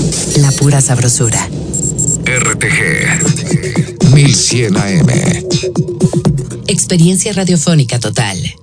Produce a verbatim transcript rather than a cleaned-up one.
La pura sabrosura. R T G mil cien A M. Experiencia radiofónica total.